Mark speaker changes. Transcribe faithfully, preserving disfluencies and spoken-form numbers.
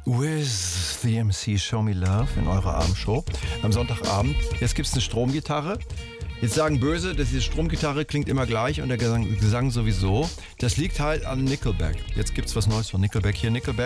Speaker 1: With the M C Show Me Love in eurer Abendshow am Sonntagabend. Jetzt gibt es eine Stromgitarre. Jetzt sagen Böse, dass diese Stromgitarre klingt immer gleich und der Gesang, Gesang sowieso. Das liegt halt an Nickelback. Jetzt gibt es was Neues von Nickelback hier. Nickelback